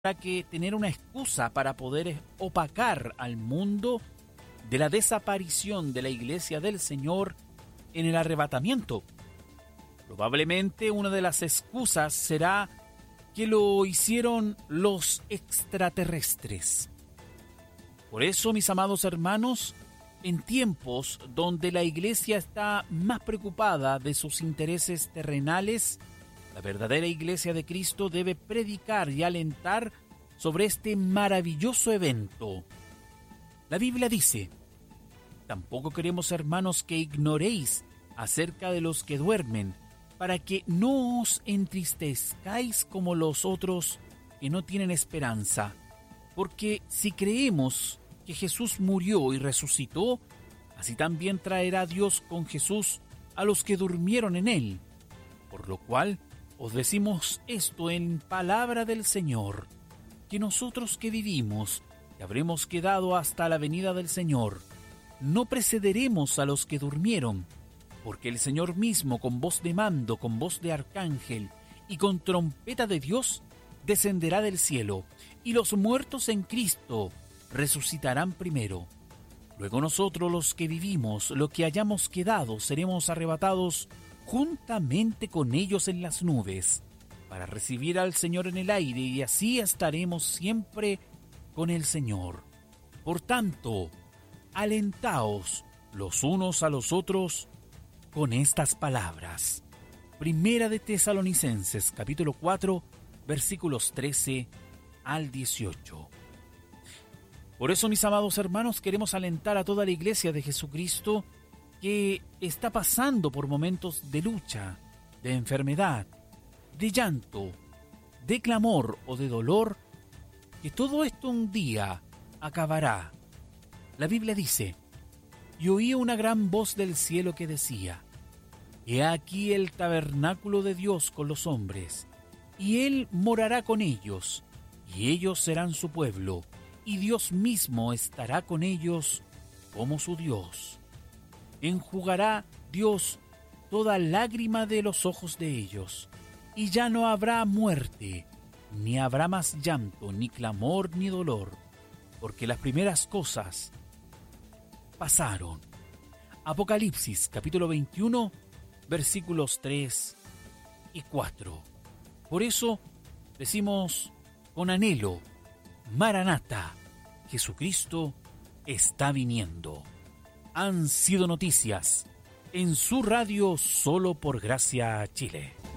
que tener una excusa para poder opacar al mundo de la desaparición de la iglesia del Señor en el arrebatamiento. Probablemente una de las excusas será que lo hicieron los extraterrestres. Por eso, mis amados hermanos, en tiempos donde la iglesia está más preocupada de sus intereses terrenales, la verdadera iglesia de Cristo debe predicar y alentar sobre este maravilloso evento. La Biblia dice: tampoco queremos, hermanos, que ignoréis acerca de los que duermen, para que no os entristezcáis como los otros que no tienen esperanza. Porque si creemos que Jesús murió y resucitó, así también traerá Dios con Jesús a los que durmieron en él. Por lo cual os decimos esto en palabra del Señor, que nosotros que vivimos y habremos quedado hasta la venida del Señor, no precederemos a los que durmieron, porque el Señor mismo, con voz de mando, con voz de arcángel y con trompeta de Dios, descenderá del cielo, y los muertos en Cristo resucitarán primero. Luego nosotros, los que vivimos, los que hayamos quedado, seremos arrebatados juntamente con ellos en las nubes, para recibir al Señor en el aire, y así estaremos siempre con el Señor. Por tanto, alentaos los unos a los otros con estas palabras. Primera de Tesalonicenses, capítulo 4, versículos 13 al 18. Por eso, mis amados hermanos, queremos alentar a toda la iglesia de Jesucristo que está pasando por momentos de lucha, de enfermedad, de llanto, de clamor o de dolor, que todo esto un día acabará. La Biblia dice: y oí una gran voz del cielo que decía: he aquí el tabernáculo de Dios con los hombres, y Él morará con ellos, y ellos serán su pueblo, y Dios mismo estará con ellos como su Dios. Enjugará Dios toda lágrima de los ojos de ellos, y ya no habrá muerte, ni habrá más llanto, ni clamor, ni dolor, porque las primeras cosas pasaron. Apocalipsis, capítulo 21, versículos 3 y 4. Por eso decimos con anhelo: Maranata, Jesucristo está viniendo. Han sido noticias en su radio Solo por Gracia Chile.